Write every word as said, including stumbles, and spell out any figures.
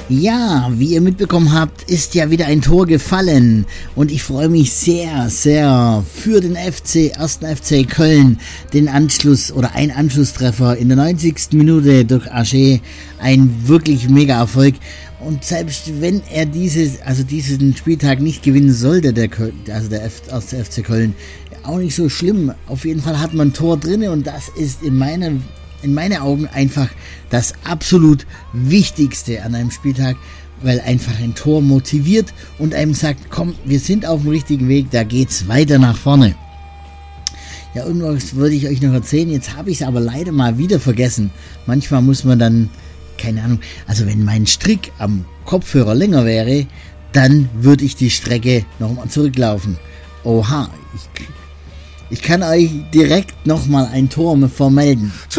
Ja, wie ihr mitbekommen habt, ist ja wieder ein Tor gefallen und ich freue mich sehr, sehr für den F C, ersten F C Köln, den Anschluss oder ein Anschlusstreffer in der neunzigsten Minute durch Aché, ein wirklich mega Erfolg. Und selbst wenn er dieses, also diesen Spieltag nicht gewinnen sollte, der Köln, also der erste F C Köln, auch nicht so schlimm. Auf jeden Fall hat man ein Tor drin und das ist in meiner in meinen Augen einfach das absolut Wichtigste an einem Spieltag, weil einfach ein Tor motiviert und einem sagt, komm, wir sind auf dem richtigen Weg, da geht's weiter nach vorne. Ja, irgendwas würde ich euch noch erzählen, jetzt habe ich es aber leider mal wieder vergessen. Manchmal muss man dann, keine Ahnung, also wenn mein Strick am Kopfhörer länger wäre, dann würde ich die Strecke nochmal zurücklaufen. Oha, ich, ich kann euch direkt nochmal ein Tor vermelden.